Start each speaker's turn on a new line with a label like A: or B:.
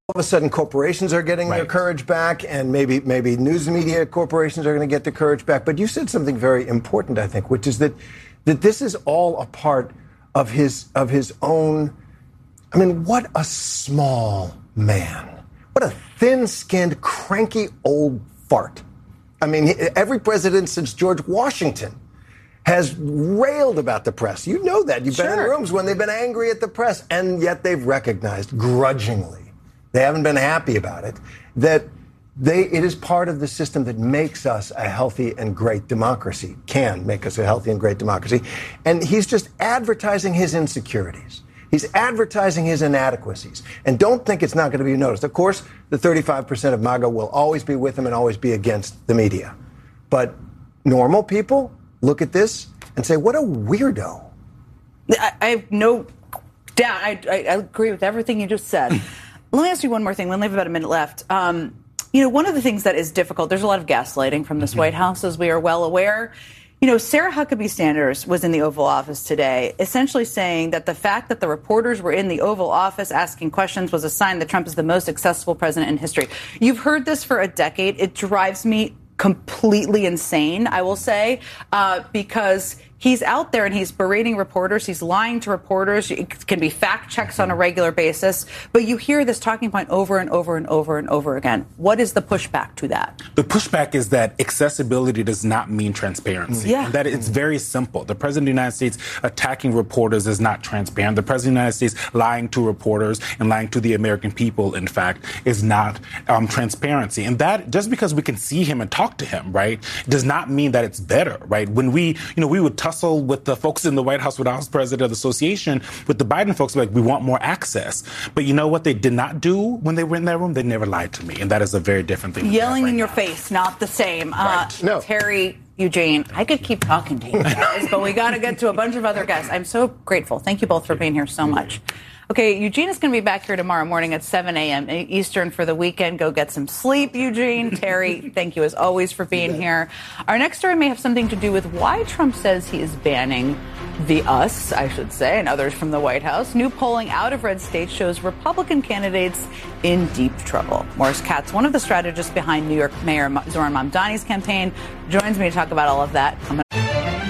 A: of a sudden corporations are getting their courage back, and maybe news media corporations are going to get their courage back. But you said something very important, I think, which is that this is all a part of his own. I mean, what a small man. What a thin-skinned, cranky old fart. I mean, every president since George Washington has railed about the press. You know that. You've been in rooms when they've been angry at the press, and yet they've recognized grudgingly, they haven't been happy about it, that it is part of the system that makes us a healthy and great democracy, can make us a healthy and great democracy. And he's just advertising his insecurities. He's advertising his inadequacies. And don't think it's not going to be noticed. Of course, the 35% of MAGA will always be with him and always be against the media. But normal people look at this and say, what a weirdo.
B: I have no doubt. I agree with everything you just said. Let me ask you one more thing. We only have about a minute left. One of the things that is difficult, there's a lot of gaslighting from this White House, as we are well aware. Sarah Huckabee Sanders was in the Oval Office today, essentially saying that the fact that the reporters were in the Oval Office asking questions was a sign that Trump is the most accessible president in history. You've heard this for a decade. It drives me completely insane, I will say, because he's out there and he's berating reporters. He's lying to reporters. It can be fact checks on a regular basis. But you hear this talking point over and over and over and over again. What is the pushback to that? The pushback is that accessibility does not mean transparency. And that it's very simple. The president of the United States attacking reporters is not transparent. The president of the United States lying to reporters and lying to the American people, in fact, is not transparency. And that, just because we can see him and talk to him, right, does not mean that it's better, right? When we would tussle with the folks in the White House when I was president of the association, with the Biden folks, like, we want more access. But you know what they did not do when they were in that room? They never lied to me. And that is a very different thing. Yelling in your face, not the same. No. Terry, Eugene, I could keep talking to you guys, but we got to get to a bunch of other guests. I'm so grateful. Thank you both for being here so much. Okay, Eugene is going to be back here tomorrow morning at 7 a.m. Eastern for the weekend. Go get some sleep, Eugene. Terry, thank you as always for being here. Our next story may have something to do with why Trump says he is banning us, I should say, and others from the White House. New polling out of red states shows Republican candidates in deep trouble. Morris Katz, one of the strategists behind New York Mayor Zohran Mamdani's campaign, joins me to talk about all of that